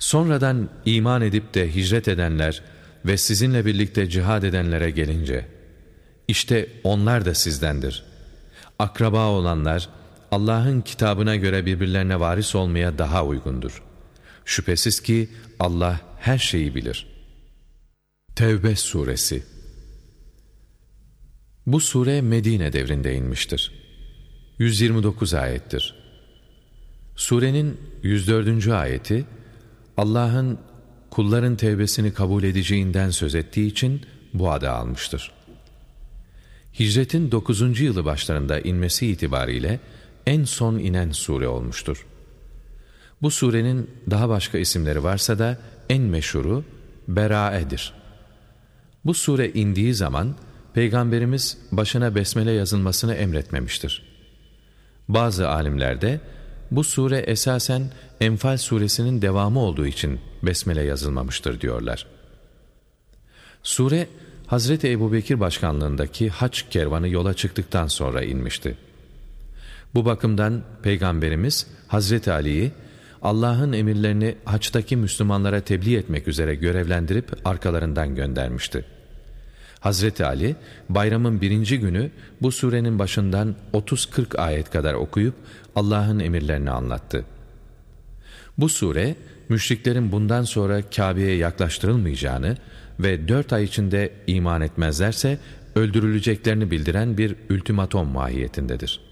Sonradan iman edip de hicret edenler ve sizinle birlikte cihad edenlere gelince, işte onlar da sizdendir. Akraba olanlar, Allah'ın kitabına göre birbirlerine varis olmaya daha uygundur. Şüphesiz ki Allah her şeyi bilir. Tevbe suresi. Bu sure Medine devrinde inmiştir. 129 ayettir. Surenin 104. ayeti, Allah'ın kulların tevbesini kabul edeceğinden söz ettiği için bu adı almıştır. Hicretin 9. yılı başlarında inmesi itibariyle en son inen sure olmuştur. Bu surenin daha başka isimleri varsa da en meşhuru Berae'dir. Bu sure indiği zaman Peygamberimiz başına besmele yazılmasını emretmemiştir. Bazı alimlerde bu sure esasen Enfal suresinin devamı olduğu için besmele yazılmamıştır diyorlar. Sure Hazreti Ebubekir başkanlığındaki hac kervanı yola çıktıktan sonra inmişti. Bu bakımdan Peygamberimiz Hazreti Ali'yi Allah'ın emirlerini haçtaki Müslümanlara tebliğ etmek üzere görevlendirip arkalarından göndermişti. Hazreti Ali bayramın 1. günü bu surenin başından 30-40 ayet kadar okuyup Allah'ın emirlerini anlattı. Bu sure müşriklerin bundan sonra Kabe'ye yaklaştırılmayacağını ve 4 ay içinde iman etmezlerse öldürüleceklerini bildiren bir ultimatom mahiyetindedir.